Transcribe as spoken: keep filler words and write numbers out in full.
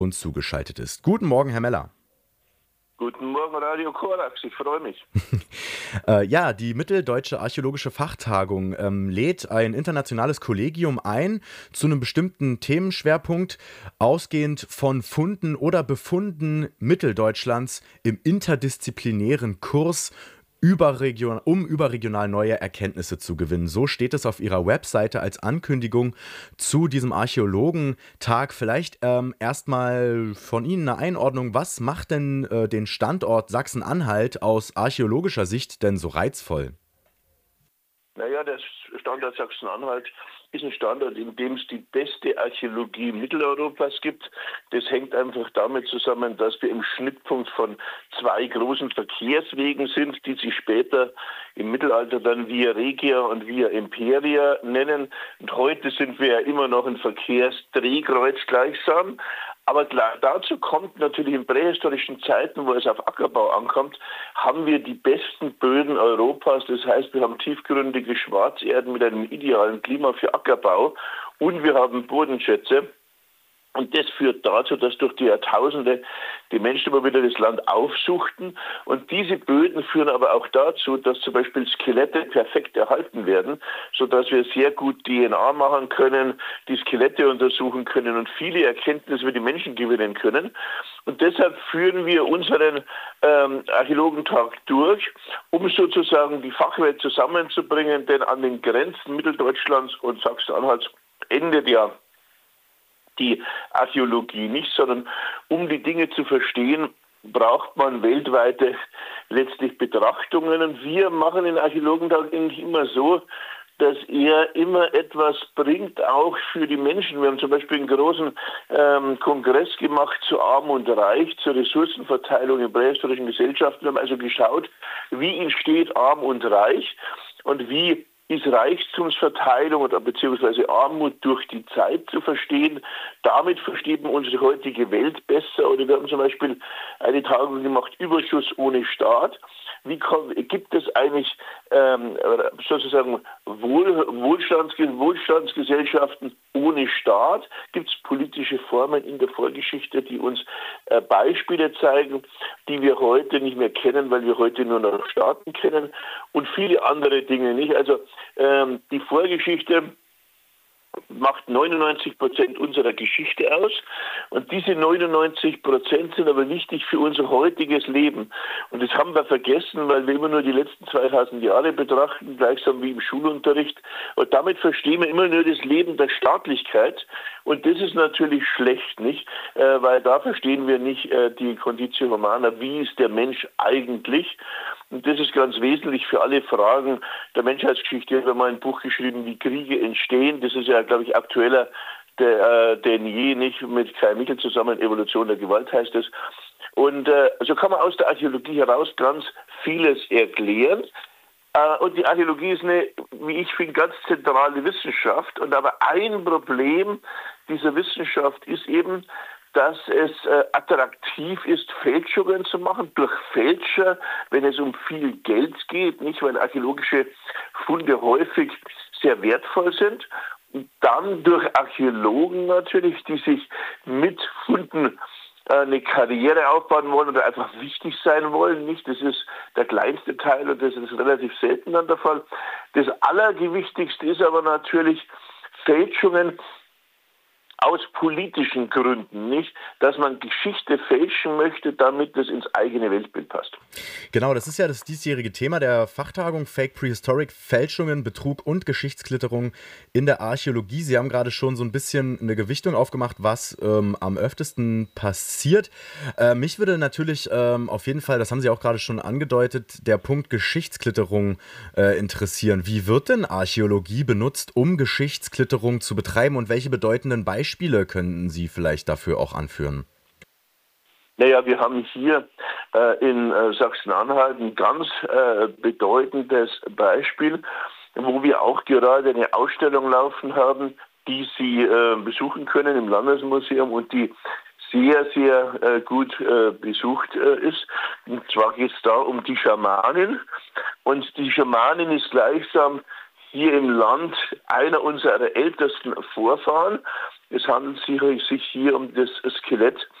uns zugeschaltet ist. Guten Morgen, Herr Meller. Guten Morgen, Radio Korax, ich freue mich. äh, ja, die Mitteldeutsche Archäologische Fachtagung ähm, lädt ein internationales Kollegium ein zu einem bestimmten Themenschwerpunkt, ausgehend von Funden oder Befunden Mitteldeutschlands im interdisziplinären Kurs Überregion, um überregional neue Erkenntnisse zu gewinnen. So steht es auf ihrer Webseite als Ankündigung zu diesem Archäologentag. Vielleicht ähm, erstmal von Ihnen eine Einordnung. Was macht denn äh, den Standort Sachsen-Anhalt aus archäologischer Sicht denn so reizvoll? Naja, der Standort Sachsen-Anhalt ist ein Standort, in dem es die beste Archäologie Mitteleuropas gibt. Das hängt einfach damit zusammen, dass wir im Schnittpunkt von zwei großen Verkehrswegen sind, die sich später im Mittelalter dann Via Regia und Via Imperia nennen. Und heute sind wir ja immer noch ein Verkehrsdrehkreuz gleichsam. Aber klar, dazu kommt natürlich in prähistorischen Zeiten, wo es auf Ackerbau ankommt, haben wir die besten Böden Europas. Das heißt, wir haben tiefgründige Schwarzerden mit einem idealen Klima für Ackerbau und wir haben Bodenschätze. Und das führt dazu, dass durch die Jahrtausende die Menschen immer wieder das Land aufsuchten. Und diese Böden führen aber auch dazu, dass zum Beispiel Skelette perfekt erhalten werden, sodass wir sehr gut D N A machen können, die Skelette untersuchen können und viele Erkenntnisse über die Menschen gewinnen können. Und deshalb führen wir unseren ähm, Archäologentag durch, um sozusagen die Fachwelt zusammenzubringen, denn an den Grenzen Mitteldeutschlands und Sachsen-Anhalts endet ja die Archäologie nicht, sondern um die Dinge zu verstehen, braucht man weltweite letztlich Betrachtungen. Und wir machen den Archäologentag eigentlich immer so, dass er immer etwas bringt, auch für die Menschen. Wir haben zum Beispiel einen großen ähm, Kongress gemacht zu Arm und Reich, zur Ressourcenverteilung in prähistorischen Gesellschaften. Wir haben also geschaut, wie entsteht Arm und Reich und wie ist Reichtumsverteilung oder beziehungsweise Armut durch die Zeit zu verstehen. Damit versteht man unsere heutige Welt besser. Oder wir haben zum Beispiel eine Tagung gemacht, Überschuss ohne Staat. Wie kommt, gibt es eigentlich ähm, sozusagen Wohl, Wohlstands, Wohlstandsgesellschaften ohne Staat? Gibt es politische Formen in der Vorgeschichte, die uns äh, Beispiele zeigen, die wir heute nicht mehr kennen, weil wir heute nur noch Staaten kennen und viele andere Dinge nicht. Also ähm, die Vorgeschichte macht neunundneunzig Prozent unserer Geschichte aus und diese neunundneunzig Prozent sind aber wichtig für unser heutiges Leben und das haben wir vergessen, weil wir immer nur die letzten zweitausend Jahre betrachten, gleichsam wie im Schulunterricht und damit verstehen wir immer nur das Leben der Staatlichkeit und das ist natürlich schlecht, nicht? Äh, weil da verstehen wir nicht äh, die Conditio Humana, wie ist der Mensch eigentlich. Und das ist ganz wesentlich für alle Fragen der Menschheitsgeschichte. Ich habe mal ein Buch geschrieben, wie Kriege entstehen. Das ist ja, glaube ich, aktueller der, äh, denn je, nicht mit Kai Michel zusammen. Evolution der Gewalt heißt es. Und äh, so kann man aus der Archäologie heraus ganz vieles erklären. Äh, und die Archäologie ist eine, wie ich finde, ganz zentrale Wissenschaft. Und aber ein Problem dieser Wissenschaft ist eben, dass es äh, attraktiv ist, Fälschungen zu machen durch Fälscher, wenn es um viel Geld geht, nicht, weil archäologische Funde häufig sehr wertvoll sind. Und dann durch Archäologen natürlich, die sich mit Funden äh, eine Karriere aufbauen wollen oder einfach wichtig sein wollen, nicht? Das ist der kleinste Teil und das ist relativ selten dann der Fall. Das Allergewichtigste ist aber natürlich Fälschungen aus politischen Gründen, nicht, dass man Geschichte fälschen möchte, damit es ins eigene Weltbild passt. Genau, das ist ja das diesjährige Thema der Fachtagung Fake Prehistoric, Fälschungen, Betrug und Geschichtsklitterung in der Archäologie. Sie haben gerade schon so ein bisschen eine Gewichtung aufgemacht, was ähm, am öftesten passiert. Äh, mich würde natürlich ähm, auf jeden Fall, das haben Sie auch gerade schon angedeutet, der Punkt Geschichtsklitterung äh, interessieren. Wie wird denn Archäologie benutzt, um Geschichtsklitterung zu betreiben und welche bedeutenden Beispiele Beispiele könnten Sie vielleicht dafür auch anführen? Naja, wir haben hier äh, in äh, Sachsen-Anhalt ein ganz äh, bedeutendes Beispiel, wo wir auch gerade eine Ausstellung laufen haben, die Sie äh, besuchen können im Landesmuseum und die sehr, sehr äh, gut äh, besucht äh, ist. Und zwar geht es da um die Schamanin. Und die Schamanin ist gleichsam hier im Land einer unserer ältesten Vorfahren. Es handelt sich hier um das Skelett